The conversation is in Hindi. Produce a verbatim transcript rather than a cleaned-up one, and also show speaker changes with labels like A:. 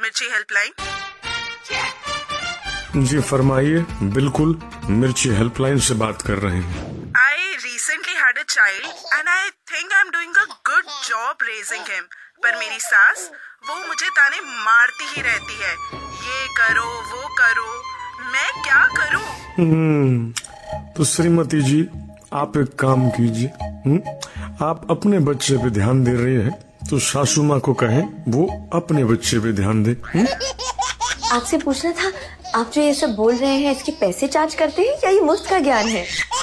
A: मिर्ची हेल्पलाइन।
B: जी फरमाइए, बिल्कुल मिर्ची हेल्पलाइन से बात कर रहे हैं।
A: I recently had a child and I think I'm doing a good job raising him. पर मेरी सास वो मुझे ताने मारती ही रहती है, ये करो वो करो, मैं क्या करूं?
B: हम्म, तो श्रीमती जी आप एक काम कीजिए, हम्म, आप अपने बच्चे पे ध्यान दे रही है तो सासू माँ को कहें वो अपने बच्चे पे ध्यान दे।
C: आपसे पूछना था, आप जो ये सब बोल रहे हैं इसके पैसे चार्ज करते हैं या ये मुफ्त का ज्ञान है?